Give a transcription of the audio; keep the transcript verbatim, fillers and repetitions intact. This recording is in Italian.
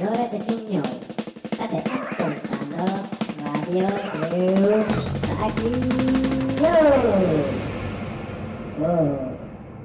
Signore e signori, state ascoltando Radio Eustachio. Oh.